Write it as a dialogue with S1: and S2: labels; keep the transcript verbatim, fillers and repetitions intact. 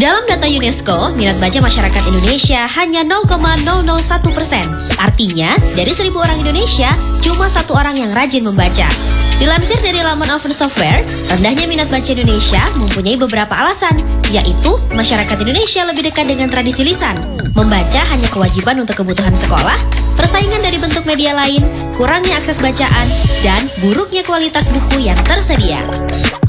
S1: Dalam data UNESCO, minat baca masyarakat Indonesia hanya nol koma nol nol satu persen. Artinya, dari seribu orang Indonesia, cuma satu orang yang rajin membaca. Dilansir dari laman Open Software, rendahnya minat baca Indonesia mempunyai beberapa alasan, yaitu masyarakat Indonesia lebih dekat dengan tradisi lisan, membaca hanya kewajiban untuk kebutuhan sekolah, persaingan dari bentuk media lain, kurangnya akses bacaan, dan buruknya kualitas buku yang tersedia.